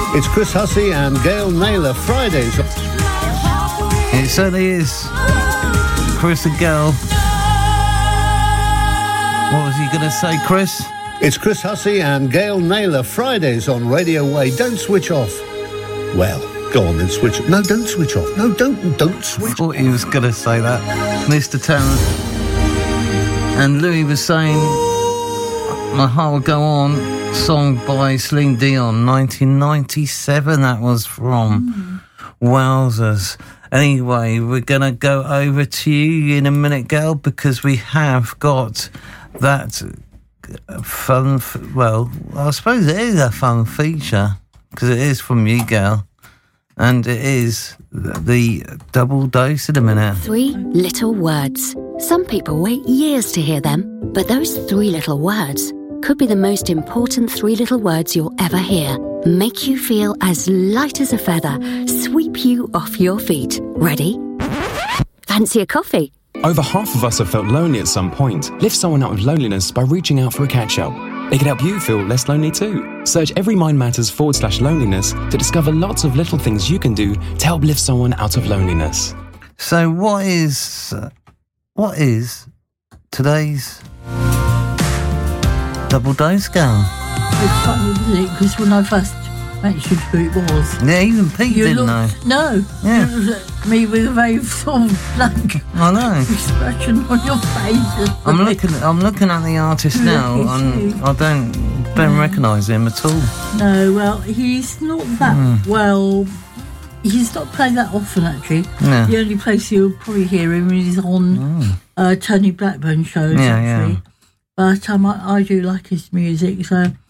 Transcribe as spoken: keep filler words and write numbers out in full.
It's Chris Hussey and Gail Naylor, Fridays. It certainly is. Chris and Gail. What was he going to say, Chris? It's Chris Hussey and Gail Naylor, Fridays on Radio Way. Don't switch off. Well, go on then, switch. No, don't switch off. No, don't, don't switch. I thought he was going to say that, Mister Towns. And Louis was saying, My Heart Will Go On, song by Celine Dion, nineteen ninety-seven. That was from mm. Wowzers. Anyway, we're going to go over to you in a minute, Gail, because we have got that fun, f- well, I suppose it is a fun feature, because it is from you, Gail, and it is the double dose in a minute. Three little words. Some people wait years to hear them, but those three little words could be the most important three little words you'll ever hear. Make you feel as light as a feather, sweep you off your feet. Ready? Fancy a coffee? Over half of us have felt lonely at some point. Lift someone out of loneliness by reaching out for a catch-up. It can help you feel less lonely too. Search Every Mind Matters forward slash loneliness to discover lots of little things you can do to help lift someone out of loneliness. So what is, uh, what is today's double dose, Gail? It's funny, isn't it? Because when I first mentioned who it was... Yeah, even Pete you didn't looked, know. No. Yeah. You looked at me with a very sort of blank I know. expression on your face. I'm looking I'm looking at the artist now, and I don't, don't recognise him at all. No, well, he's not that Mm. well... He's not played that often, actually. Yeah. The only place you'll probably hear him is on Mm. uh, Tony Blackburn shows, Yeah, actually. yeah. But um, I, I do like his music, so